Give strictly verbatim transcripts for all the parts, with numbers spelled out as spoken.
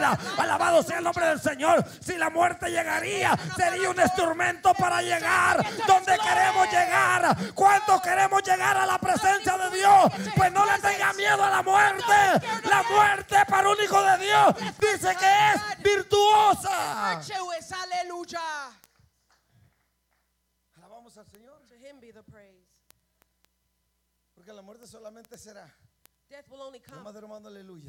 nada. Alabado sea el nombre del Señor. Si la muerte llegaría, sería un instrumento para llegar donde queremos llegar. ¿Cuántos queremos llegar a la presencia de Dios? Pues no le tenga miedo a la muerte. La muerte para un hijo de Dios dice que es virtuosa. Alabamos al Señor. To him be the praise. Porque la muerte solamente será, Death will only come. amado hermano, aleluya,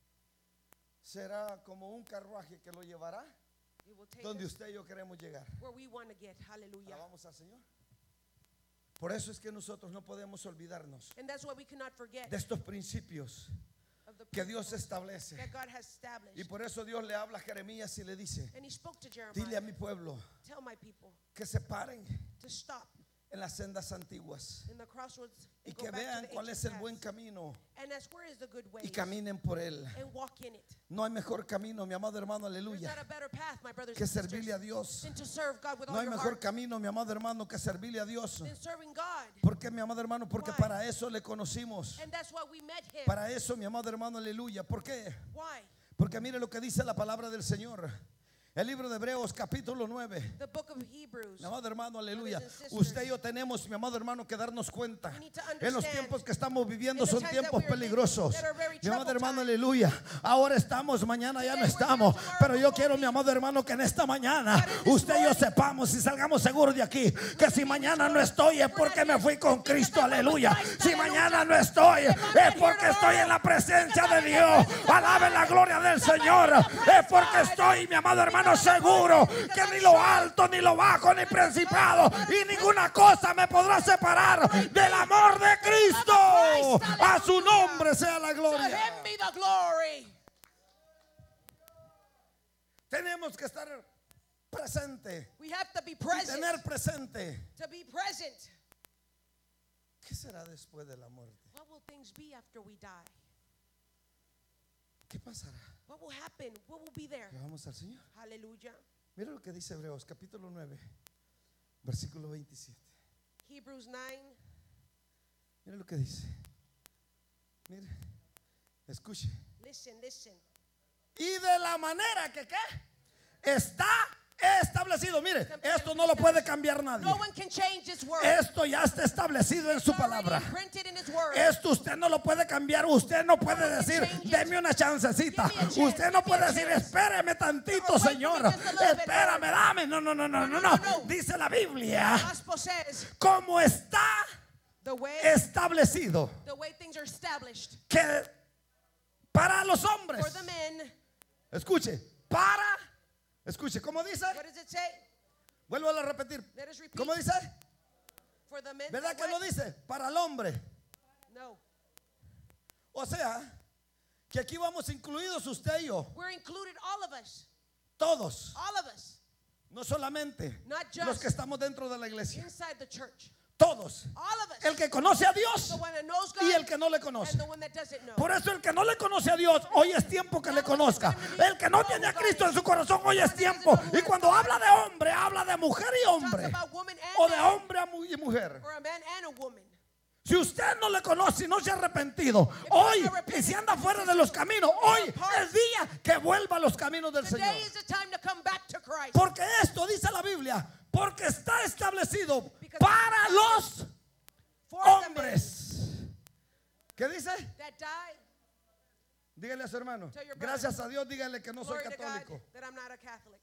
será como un carruaje que lo llevará It will take donde us usted y yo queremos llegar. where we want to get. Hallelujah. Alabamos al Señor. Por eso es que nosotros no podemos olvidarnos And that's why we cannot forget de estos principios of the que Dios principles establece. that God has established. Y por eso Dios le habla a Jeremías y le dice: And he spoke to dile Jeremiah, a mi pueblo tell my people que se paren to stop en las sendas antiguas in the crossroads y and go que back to vean the cuál ancient es el buen paths camino and ask where is the good way y caminen por él. and walk in it. No hay mejor camino, mi amado hermano, There's aleluya, not a better path, my brothers que and sisters, servirle a Dios. than to serve God with No all hay your mejor heart, camino, mi amado hermano, que servirle a Dios. than serving God. ¿Por qué, mi amado hermano? Porque Why? para eso le conocimos. And that's why we met him. Para eso, mi amado hermano, aleluya. ¿Por qué? Why? Porque mire lo que dice la palabra del Señor. El libro de Hebreos capítulo nueve. The book of Hebrews. Mi amado hermano, aleluya. Brothers and sisters, Usted y yo tenemos, mi amado hermano, que darnos cuenta. we need to En los understand tiempos que estamos viviendo in the son times that tiempos we are living peligrosos. that are very Mi amado troubled hermano, times. aleluya. Ahora estamos, mañana ya no Today we're here, estamos. tomorrow Pero we yo won't quiero, be. mi amado hermano, que en esta mañana But in this usted y yo morning, sepamos y salgamos seguros de aquí. Que si mañana no estoy es porque me fui con Cristo, aleluya. Si mañana no estoy es porque estoy en la presencia de Dios. Alabe la gloria del Señor. Es porque estoy, mi amado hermano, seguro que ni lo alto, ni lo bajo, ni principado y ninguna cosa me podrá separar del amor de Cristo. A su nombre sea la To gloria. him be the glory. Tenemos que estar presente We have to be y present. tener presente. To be present. ¿Qué será después de la muerte? What will things be after we die? ¿Qué pasará? What will happen? What will be there? Que vamos al Señor. Hallelujah. Mira lo que dice Hebreos capítulo nueve, versículo veintisiete. Hebrews nine. Mira lo que dice. Mire, escuche. Listen, listen. Y de la manera que ¿qué? Está establecido. Mire, esto no lo puede cambiar nadie. No one can change his word. Esto ya está establecido en su It's already palabra. imprinted in his word. Esto usted no lo puede cambiar. Usted no puede decir, deme una chancecita. Usted no puede decir, espéreme tantito, Señor. Espérame, dame. No, no, no, no, no, no. Dice la The Biblia, gospel says como está the way establecido, the way things are established que para los hombres, for the men. escuche, para, escuche, ¿cómo dice? What does it say? Vuelvo a repetir. Let us repeat. ¿Cómo dice? For the men. ¿Verdad the que lo what? dice? Para el hombre. No. O sea, que aquí vamos incluidos usted y yo, We're included, all of us. todos, All of us. no solamente Not just los que estamos dentro de la iglesia, inside the church. todos. All of us. El que conoce a Dios The one that knows God y el que no le conoce. and the one that doesn't know. Por eso el que no le conoce a Dios, hoy es tiempo que le conozca. El que no tiene a Cristo en su corazón, hoy es tiempo. Y cuando habla de hombre, habla de mujer y Talks hombre. about woman and O de man, hombre a mu- y mujer. or a man and a woman. Si usted no le conoce y no se ha arrepentido, hoy, y si anda fuera de los caminos, hoy es día que vuelva a los caminos del Señor. Today is the time to come back to Christ. Porque esto dice la Biblia, porque está establecido para los For the men hombres. ¿Qué dice? that die, Dígale a su hermano. Tell your brother. Gracias a Dios, dígale que no soy glory to God católico. that I'm not a Catholic.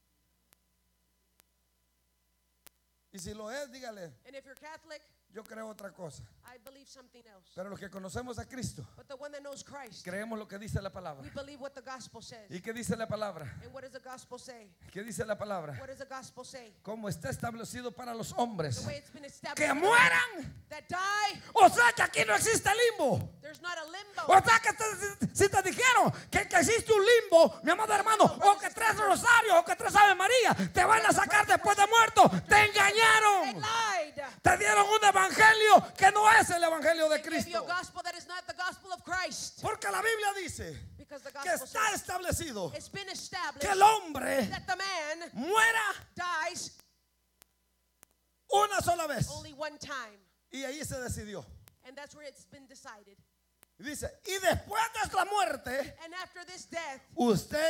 Y si lo es, dígale, And if you're Catholic, yo creo otra cosa. I believe something else. Pero los que conocemos a Cristo, But the one that knows Christ, creemos lo que dice la palabra. we believe what the gospel says. ¿Y qué dice la palabra? And what does the gospel say? ¿Qué dice la palabra? What does the gospel say? Como está establecido para los hombres The way it's been established que for the men mueran. that die, O sea que aquí no existe limbo. there's not a limbo. O sea que te- si te dijeron que, que existe un limbo, mi amado hermano, o que tres rosarios, o que tres Ave María, te van a sacar después de muerto, te They engañaron. lied. Te dieron un evangelio que no es el evangelio de They gave you a Cristo. gospel that is not the gospel of Christ. Porque la Biblia dice Because the que gospel está says establecido it's been established que el hombre that the man muera dies una sola vez. only one time. Y ahí se decidió. And that's where it's been decided. Dice, y después de la muerte, And after this death, usted